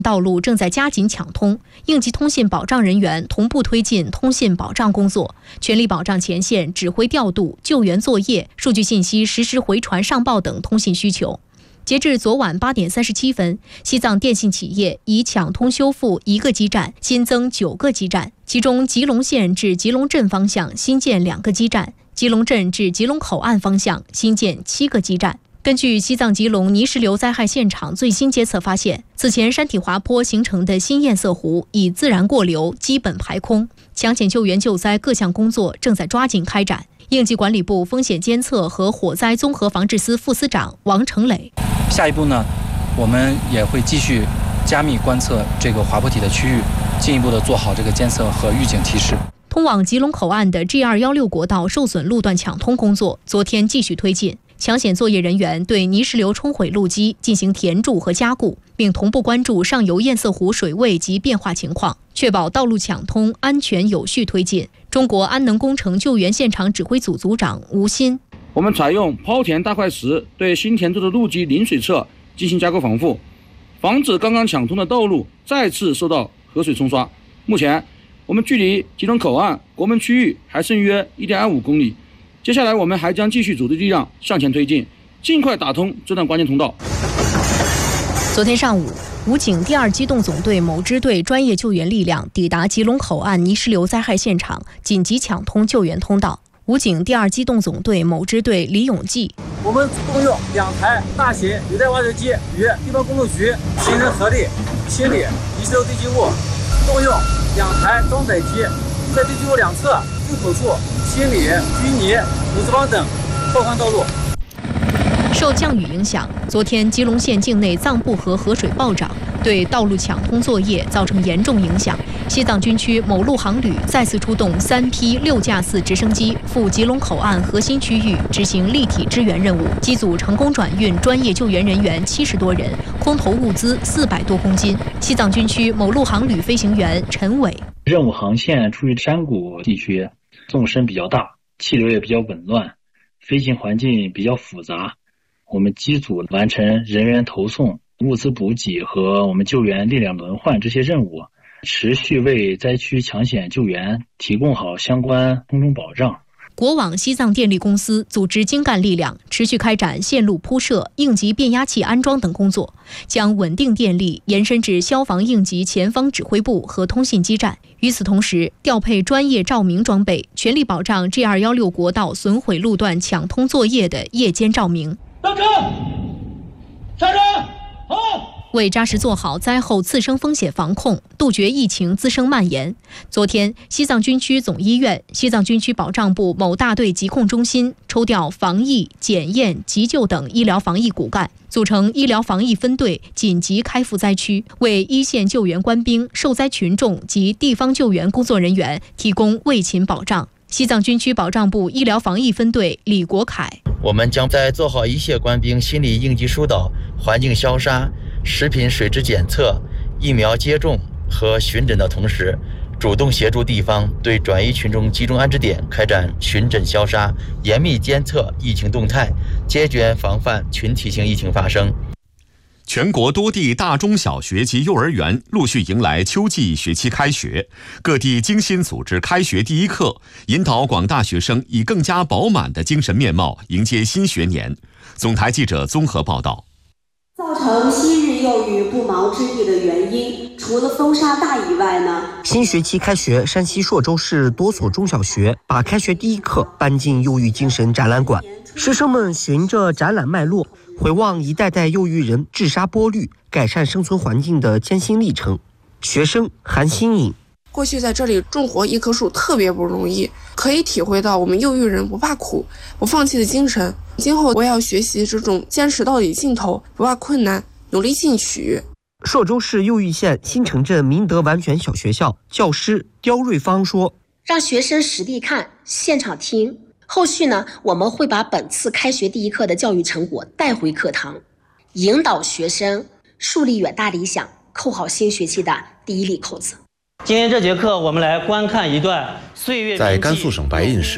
道路正在加紧抢通，应急通信保障人员同步推进通信保障工作，全力保障前线指挥调度、救援作业、数据信息实时回传上报等通信需求。截至昨晚8点37分，西藏电信企业已抢通修复1个基站，新增9个基站，其中吉隆县至吉隆镇方向新建2个基站，吉隆镇至吉隆口岸方向新建7个基站。根据西藏吉隆泥石流灾害现场最新监测发现，此前山体滑坡形成的新堰塞湖已自然过流，基本排空。抢险救援救灾各项工作正在抓紧开展。应急管理部风险监测和火灾综合防治司副司长王成磊： 下一步呢，我们也会继续加密观测这个滑坡体的区域，进一步的做好这个监测和预警提示。 通往吉隆口岸的 G216 国道受损路段抢通工作昨天继续推进。抢险作业人员对泥石流冲毁路基进行填筑和加固，并同步关注上游堰塞湖水位及变化情况，确保道路抢通安全有序推进。中国安能工程救援现场指挥组组长吴鑫： 我们采用抛填大块石对新填筑的路基临水侧进行加固防护，防止刚刚抢通的道路再次受到河水冲刷。目前我们距离吉隆口岸国门区域还剩约 1.25 公里，接下来我们还将继续组织力量向前推进，尽快打通这段关键通道。 昨天上午，武警第2机动总队某支队专业救援力量抵达吉隆口岸泥石流灾害现场，紧急抢通救援通道。武警第2机动总队某支队李永记： 我们共用2台大型履带挖掘机与地方公路局形成合力清理泥石流堆积物，共用2台装载机在堆积物两侧入口处清理淤泥、土石方等破坏道路。 受降雨影响，昨天吉隆县境内藏布河河水暴涨，对道路抢通作业造成严重影响。西藏军区某路航旅再次出动3批6架次直升机赴吉隆口岸核心区域执行立体支援任务，机组成功转运专业救援人员70多人，空投物资400多公斤。西藏军区某路航旅飞行员陈伟： 任务航线处于山谷地区，纵深比较大，气流也比较紊乱，飞行环境比较复杂。我们机组完成人员投送、物资补给和我们救援力量轮换这些任务，持续为灾区抢险救援提供好相关空中保障。 国网西藏电力公司组织精干力量，持续开展线路铺设、应急变压器安装等工作，将稳定电力延伸至消防应急前方指挥部和通信基站。与此同时，调配专业照明装备，全力保障 G216 国道损毁路段抢通作业的夜间照明。 登车，上车，好。 为扎实做好灾后次生风险防控，杜绝疫情滋生蔓延，昨天，西藏军区总医院、西藏军区保障部某大队疾控中心抽调防疫、检验、急救等医疗防疫骨干，组成医疗防疫分队，紧急开赴灾区，为一线救援官兵、受灾群众及地方救援工作人员提供卫勤保障。西藏军区保障部医疗防疫分队李国凯： 我们将在做好一线官兵心理应急疏导、环境消杀、食品水质检测、疫苗接种和巡诊的同时，主动协助地方对转移群众集中安置点开展巡诊消杀，严密监测疫情动态，坚决防范群体性疫情发生。 全国多地大中小学及幼儿园陆续迎来秋季学期开学，各地精心组织开学第一课，引导广大学生以更加饱满的精神面貌迎接新学年。总台记者综合报道。 造成昔日幼育不毛之地的原因，除了风沙大以外呢， 新学期开学，山西朔州市多所中小学把开学第一课搬进幼育精神展览馆，师生们循着展览脉络，回望一代代幼育人治沙剥绿、改善生存环境的艰辛历程。学生韩新颖： 过去在这里种活一棵树特别不容易，可以体会到我们幼育人不怕苦、不放弃的精神。今后我也要学习这种坚持到底尽头、不怕困难、努力进取。 朔州市右峪县新城镇明德完全小学校教师刁瑞芳说： 让学生实地看、现场听，后续呢，我们会把本次开学第一课的教育成果带回课堂，引导学生树立远大理想，扣好新学期的第一粒扣子。 今天这节课，我们来观看一段岁月。 在甘肃省白银市，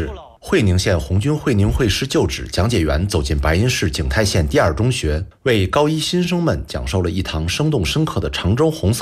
会宁县红军会宁会师旧址讲解员走进白银市景泰县第二中学，为高一新生们讲授了一堂生动深刻的常州红色